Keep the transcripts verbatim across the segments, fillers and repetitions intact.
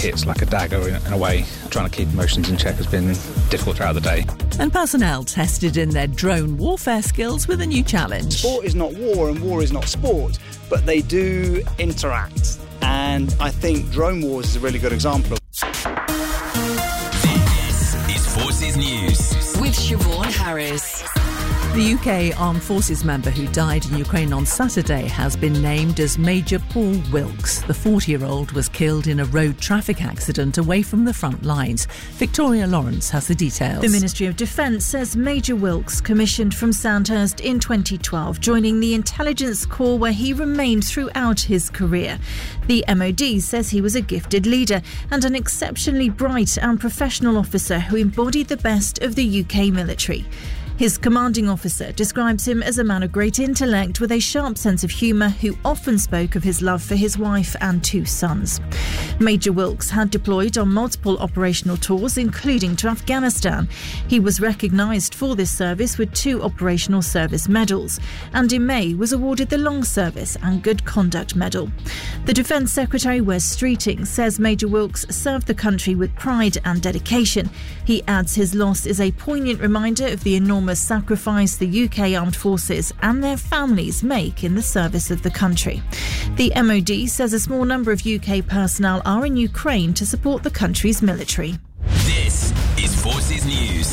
hits like a dagger in a way. Trying to keep emotions in check has been difficult throughout the day. And personnel tested in their drone warfare skills with a new challenge. Sport is not war and war is not sport, but they do interact. And I think Drone Wars is a really good example. This is Forces News with Siobhan Harris. The U K Armed Forces member who died in Ukraine on Saturday has been named as Major Paul Wilkes. The forty-year-old was killed in a road traffic accident away from the front lines. Victoria Lawrence has the details. The Ministry of Defence says Major Wilkes commissioned from Sandhurst in twenty twelve, joining the Intelligence Corps where he remained throughout his career. The M O D says he was a gifted leader and an exceptionally bright and professional officer who embodied the best of the U K military. His commanding officer describes him as a man of great intellect with a sharp sense of humour who often spoke of his love for his wife and two sons. Major Wilkes had deployed on multiple operational tours, including to Afghanistan. He was recognised for this service with two Operational Service Medals and in May was awarded the Long Service and Good Conduct Medal. The Defence Secretary Wes Streeting says Major Wilkes served the country with pride and dedication. He adds his loss is a poignant reminder of the enormous sacrifice the U K Armed Forces and their families make in the service of the country. The M O D says a small number of U K personnel are in Ukraine to support the country's military. This is Forces News.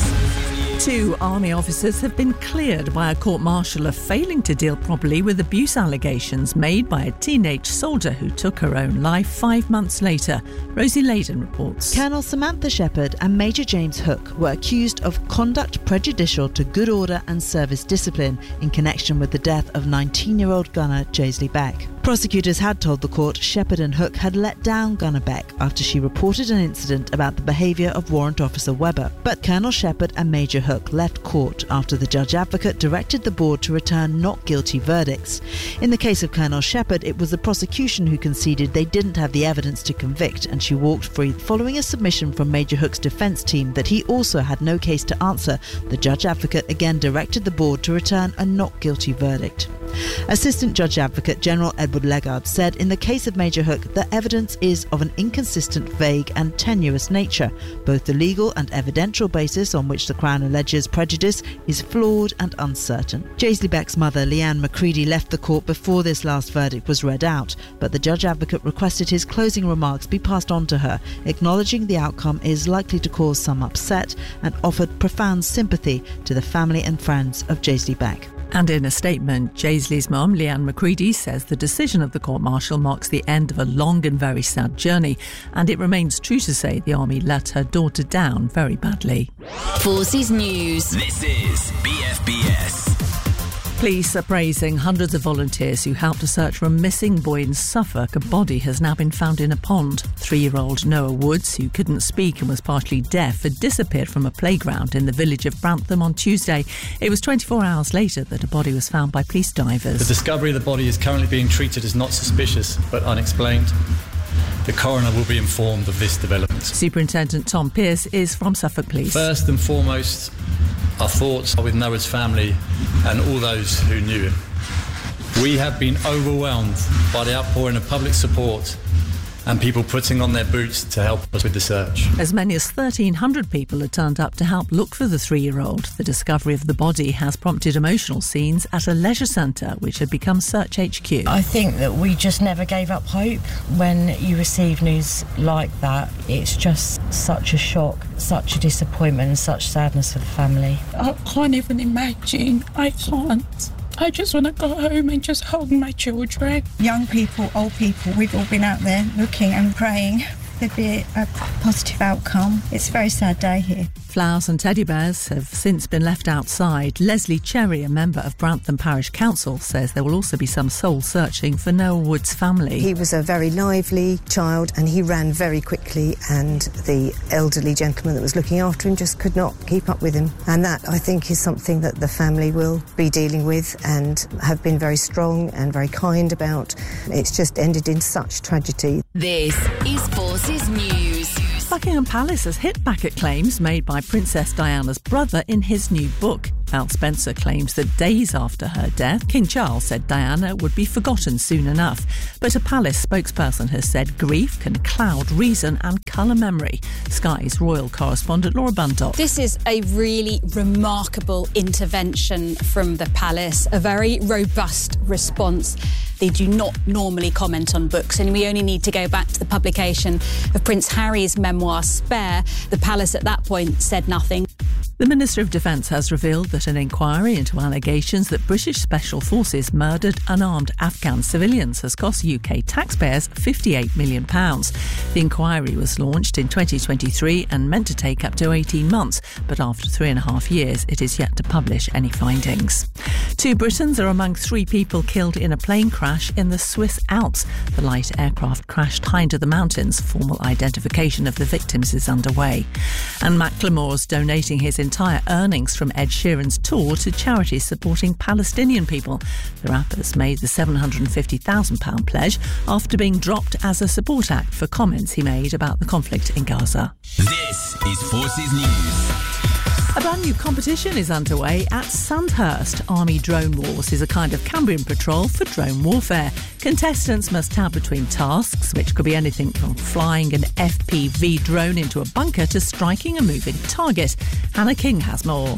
Two army officers have been cleared by a court-martial of failing to deal properly with abuse allegations made by a teenage soldier who took her own life five months later. Rosie Layden reports. Colonel Samantha Shepherd and Major James Hook were accused of conduct prejudicial to good order and service discipline in connection with the death of nineteen-year-old gunner Jaisley Beck. Prosecutors had told the court Shepherd and Hook had let down Gunner Beck after she reported an incident about the behaviour of Warrant Officer Webber. But Colonel Shepherd and Major Hook left court after the Judge Advocate directed the board to return not guilty verdicts. In the case of Colonel Shepherd, it was the prosecution who conceded they didn't have the evidence to convict and she walked free following a submission from Major Hook's defence team that he also had no case to answer. The Judge Advocate again directed the board to return a not guilty verdict. Assistant Judge Advocate General Edward Legard said in the case of Major Hook, the evidence is of an inconsistent, vague and tenuous nature. Both the legal and evidential basis on which the Crown alleges prejudice is flawed and uncertain. Jaisley Beck's mother, Leanne McCready, left the court before this last verdict was read out, but the Judge Advocate requested his closing remarks be passed on to her, acknowledging the outcome is likely to cause some upset and offered profound sympathy to the family and friends of Jaisley Beck. And in a statement, Jaisley's mum, Leanne McCready, says the decision of the court-martial marks the end of a long and very sad journey, and it remains true to say the army let her daughter down very badly. Forces News. This is B F B S. Police are praising hundreds of volunteers who helped to search for a missing boy in Suffolk. A body has now been found in a pond. Three-year-old Noah Woods, who couldn't speak and was partially deaf, had disappeared from a playground in the village of Brantham on Tuesday. It was twenty-four hours later that a body was found by police divers. The discovery of the body is currently being treated as not suspicious but unexplained. The coroner will be informed of this development. Superintendent Tom Pearce is from Suffolk Police. First and foremost, our thoughts are with Noah's family and all those who knew him. We have been overwhelmed by the outpouring of public support and people putting on their boots to help us with the search. As many as thirteen hundred people had turned up to help look for the three-year-old. The discovery of the body has prompted emotional scenes at a leisure centre which had become Search H Q. I think that we just never gave up hope. When you receive news like that, it's just such a shock, such a disappointment and such sadness for the family. I can't even imagine. I can't. I just want to go home and just hold my children. Young people, old people, we've all been out there looking and praying there'd be a positive outcome. It's a very sad day here. Flowers and teddy bears have since been left outside. Leslie Cherry, a member of Brantham Parish Council, says there will also be some soul searching for Noah Wood's family. He was a very lively child and he ran very quickly, and the elderly gentleman that was looking after him just could not keep up with him. And that, I think, is something that the family will be dealing with and have been very strong and very kind about. It's just ended in such tragedy. This is Forces News. Buckingham Palace has hit back at claims made by Princess Diana's brother in his new book. Al Spencer claims that days after her death, King Charles said Diana would be forgotten soon enough. But a palace spokesperson has said grief can cloud reason and colour memory. Sky's royal correspondent Laura Bundock. This is a really remarkable intervention from the palace, a very robust response. They do not normally comment on books, and we only need to go back to the publication of Prince Harry's memoir, Spare. The palace at that point said nothing. The Minister of Defence has revealed that an inquiry into allegations that British Special Forces murdered unarmed Afghan civilians has cost U K taxpayers fifty-eight million pounds. The inquiry was launched in twenty twenty-three and meant to take up to eighteen months, but after three and a half years, it is yet to publish any findings. Two Britons are among three people killed in a plane crash in the Swiss Alps. The light aircraft crashed high into the mountains. Formal identification of the victims is underway. And Macklemore's donating his entire earnings from Ed Sheeran's tour to charities supporting Palestinian people. The rapper's made the seven hundred fifty thousand pounds pledge after being dropped as a support act for comments he made about the conflict in Gaza. This is Forces News. A brand new competition is underway at Sandhurst. Army Drone Wars is a kind of Cambrian patrol for drone warfare. Contestants must tab between tasks, which could be anything from flying an F P V drone into a bunker to striking a moving target. Hannah King has more.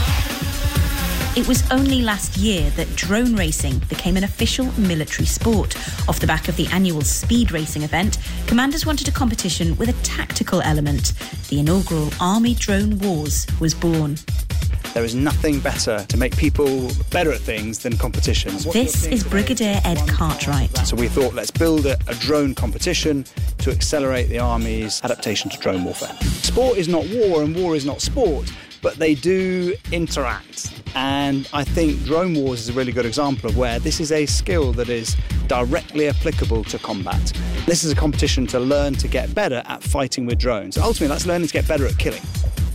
It was only last year that drone racing became an official military sport. Off the back of the annual speed racing event, commanders wanted a competition with a tactical element. The inaugural Army Drone Wars was born. There is nothing better to make people better at things than competitions. This is Brigadier Ed Cartwright. So we thought, let's build a, a drone competition to accelerate the Army's adaptation to drone warfare. Sport is not war and war is not sport, but they do interact. And I think Drone Wars is a really good example of where this is a skill that is directly applicable to combat. This is a competition to learn to get better at fighting with drones. Ultimately, that's learning to get better at killing.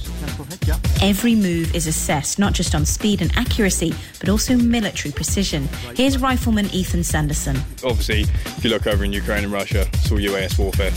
Every move is assessed not just on speed and accuracy, but also military precision. Here's Rifleman Ethan Sanderson. Obviously, if you look over in Ukraine and Russia, it's all U A S warfare.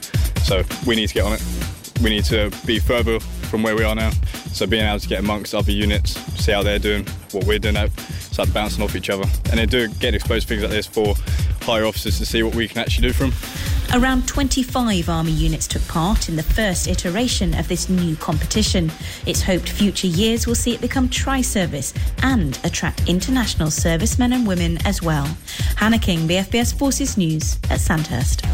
So we need to get on it. We need to be further from where we are now. So being able to get amongst other units, see how they're doing, what we're doing, start bouncing off each other. And they do get exposed to things like this for higher officers to see what we can actually do for them. Around twenty-five Army units took part in the first iteration of this new competition. It's hoped future years will see it become tri-service and attract international servicemen and women as well. Hannah King, B F B S Forces News at Sandhurst.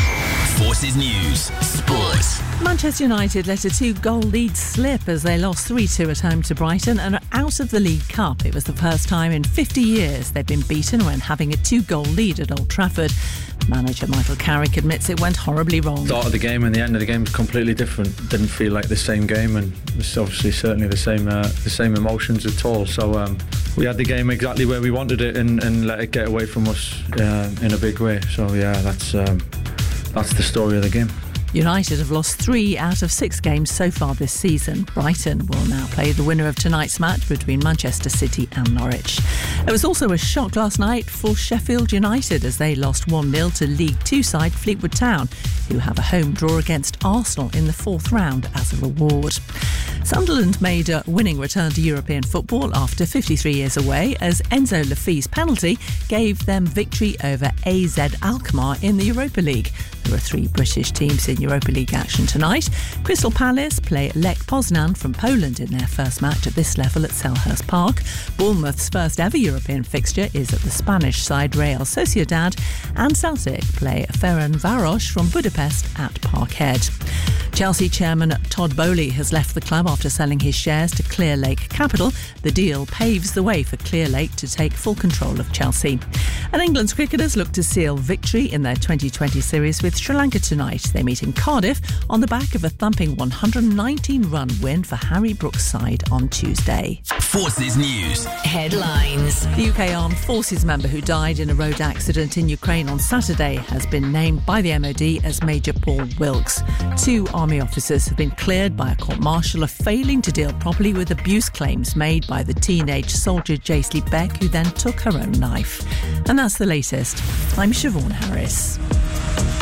Forces News Sports. Manchester United let a two-goal lead slip as they lost three two at home to Brighton and are out of the League Cup. It was the first time in fifty years they've been beaten when having a two-goal lead at Old Trafford. Manager Michael Carrick admits it went horribly wrong. The start of the game and the end of the game was completely different. Didn't feel like the same game, and it's obviously certainly the same uh, the same emotions at all. So um, we had the game exactly where we wanted it and, and let it get away from us uh, in a big way. So yeah, that's um, that's the story of the game. United have lost three out of six games so far this season. Brighton will now play the winner of tonight's match between Manchester City and Norwich. There was also a shock last night for Sheffield United as they lost one nil to League Two side Fleetwood Town, who have a home draw against Arsenal in the fourth round as a reward. Sunderland made a winning return to European football after fifty-three years away as Enzo Laffi's penalty gave them victory over A Z Alkmaar in the Europa League. There are three British teams in Europa League action tonight. Crystal Palace play Lech Poznan from Poland in their first match at this level at Selhurst Park. Bournemouth's first ever European fixture is at the Spanish side Real Sociedad, and Celtic play Ferencváros from Budapest at Parkhead. Chelsea chairman Todd Boehly has left the club after selling his shares to Clearlake Capital. The deal paves the way for Clearlake to take full control of Chelsea. And England's cricketers look to seal victory in their twenty twenty series with Sri Lanka tonight. They meet in Cardiff on the back of a thumping one hundred nineteen run win for Harry Brooks' side on Tuesday. Forces News Headlines. The U K Armed Forces member who died in a road accident in Ukraine on Saturday has been named by the M O D as Major Paul Wilkes. Two Army officers have been cleared by a court-martial of failing to deal properly with abuse claims made by the teenage soldier Jaisley Beck, who then took her own life. And that's the latest. I'm Siobhan Harris.